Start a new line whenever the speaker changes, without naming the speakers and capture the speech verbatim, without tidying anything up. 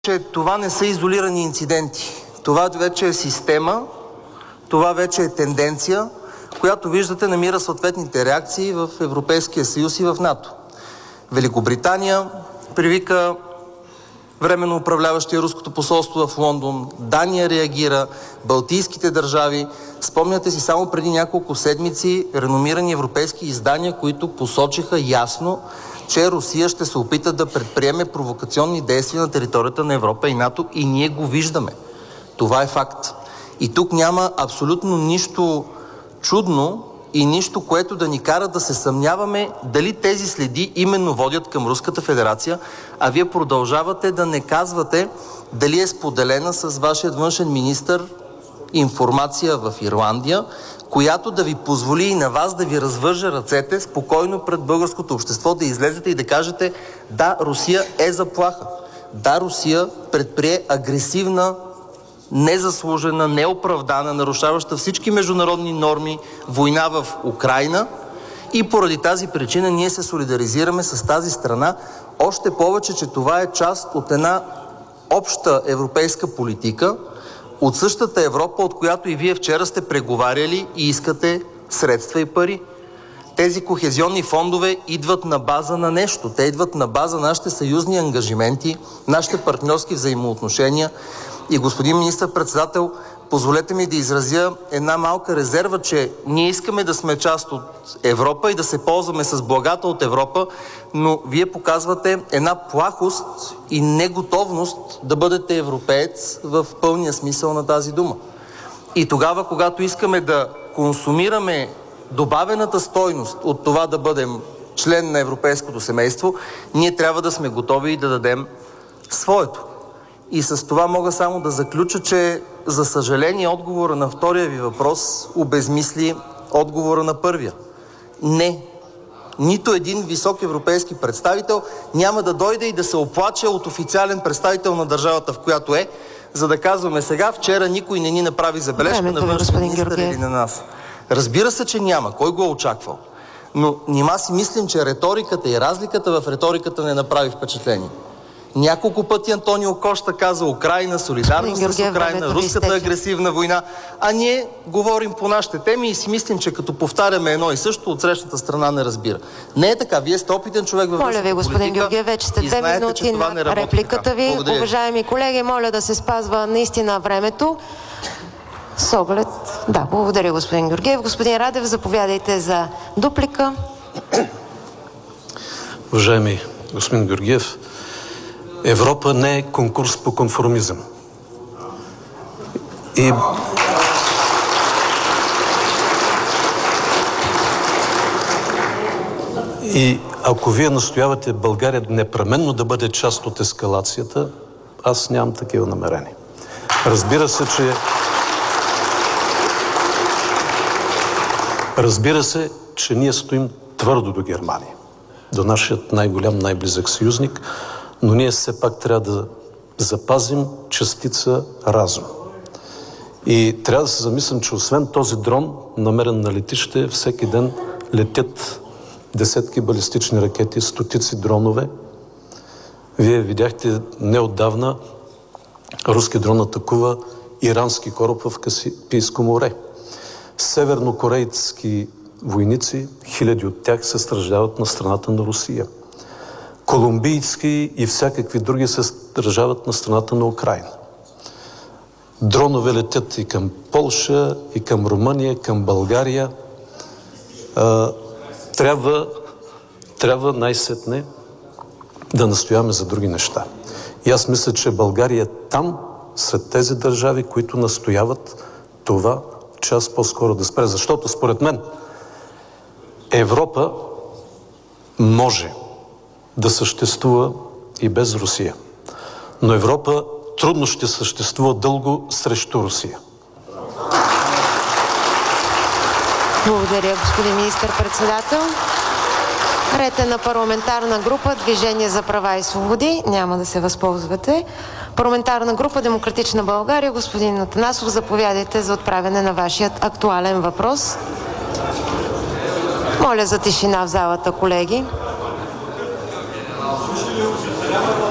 че това не са изолирани инциденти. Това вече е система, това вече е тенденция, която виждате намира съответните реакции в Европейския съюз и в НАТО. Великобритания привика временно управляващия руското посолство в Лондон, Дания реагира, балтийските държави. Спомняте си само преди няколко седмици реномирани европейски издания, които посочиха ясно, че Русия ще се опита да предприеме провокационни действия на територията на Европа и НАТО и ние го виждаме. Това е факт. И тук няма абсолютно нищо чудно и нищо, което да ни кара да се съмняваме дали тези следи именно водят към Руската федерация, а вие продължавате да не казвате дали е споделена с вашият външен министър информация в Ирландия, която да ви позволи и на вас да ви развърже ръцете спокойно пред българското общество, да излезете и да кажете: да, Русия е заплаха. Да, Русия предприе агресивна, незаслужена, неоправдана, нарушаваща всички международни норми война в Украйна и поради тази причина ние се солидаризираме с тази страна, още повече, че това е част от една обща европейска политика, от същата Европа, от която и вие вчера сте преговаряли и искате средства и пари. Тези кохезионни фондове идват на база на нещо. Те идват на база на нашите съюзни ангажименти, нашите партньорски взаимоотношения. И господин министър-председател, позволете ми да изразя една малка резерва, че ние искаме да сме част от Европа и да се ползваме с благата от Европа, но вие показвате една плахост и неготовност да бъдете европеец в пълния смисъл на тази дума. И тогава, когато искаме да консумираме добавената стойност от това да бъдем член на европейското семейство, ние трябва да сме готови и да дадем своето. И с това мога само да заключа, че за съжаление отговора на втория ви въпрос обезмисли отговора на първия. Не. Нито един висок европейски представител няма да дойде и да се оплаче от официален представител на държавата, в която е, за да казваме сега: вчера никой не ни направи забележка на външния министър или на нас. Разбира се, че няма. Кой го е очаквал? Но нима си мислим, че риториката и разликата в риториката не направи впечатление. Няколко пъти Антонио Кошта каза: Украйна, солидарност с Украйна, руската агресивна война, а ние говорим по нашите теми и си мислим, че като повтаряме едно и също, от срещната страна не разбира. Не е така. Вие сте опитен човек във външната политика.
Моля ви, господин Георгиев, вече сте две минути на репликата ви. Уважаеми колеги, моля да се спазва наистина времето. С оглед... Да, благодаря, господин Георгиев. Господин Радев, заповядайте за дуплика.
Уважаеми господин Георгиев, Европа не е конкурс по конформизъм. И... И ако вие настоявате България непременно да бъде част от ескалацията, аз нямам такива намерения. Разбира се, че... Разбира се, че ние стоим твърдо до Германия, до нашият най-голям, най-близък съюзник, но ние все пак трябва да запазим частица разум. И трябва да се замислим, че освен този дрон, намерен на летище, всеки ден летят десетки балистични ракети, стотици дронове. Вие видяхте неотдавна руски дрон атакува ирански кораб в Каспийско море. Севернокорейски войници, хиляди от тях се страждават на страната на Русия. Колумбийски и всякакви други се страждават на страната на Украйна. Дронове летят и към Полша, и към Румъния, към България. А, трябва, трябва най-сетне да настояваме за други неща. И аз мисля, че България е там, сред тези държави, които настояват това час по-скоро да спре. Защото според мен Европа може да съществува и без Русия. Но Европа трудно ще съществува дълго срещу Русия.
Благодаря, господин министър-председател. Ред е на парламентарна група Движение за права и свободи. Няма да се възползвате. Парламентарна група Демократична България. Господин Атанасов, заповядайте за отправяне на вашият актуален въпрос. Моля за тишина в залата, колеги.